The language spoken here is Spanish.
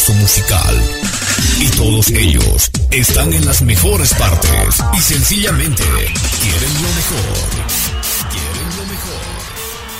gusto musical. Y todos ellos están en las mejores partes y sencillamente quieren lo mejor.